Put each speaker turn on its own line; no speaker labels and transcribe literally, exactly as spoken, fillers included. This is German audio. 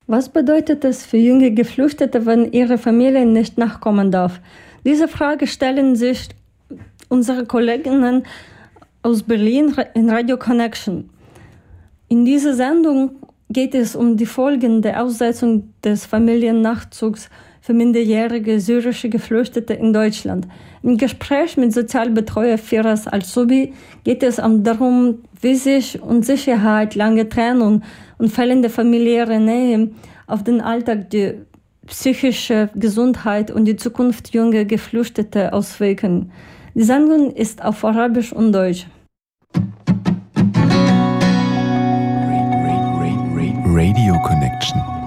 Was bedeutet es für junge Geflüchtete, wenn ihre Familie nicht nachkommen darf? Diese Frage stellen sich unsere Kolleginnen aus Berlin in Radio Connection. In dieser Sendung geht es um die Folgen der Aussetzung des Familiennachzugs für minderjährige syrische Geflüchtete in Deutschland. Im Gespräch mit Sozialbetreuer Firas Al-Subi geht es darum, wie sich Unsicherheit, lange Trennung und fehlende familiäre Nähe auf den Alltag, die psychische Gesundheit und die Zukunft junger Geflüchteter auswirken. Die Sendung ist auf Arabisch und Deutsch.
Radio Connection.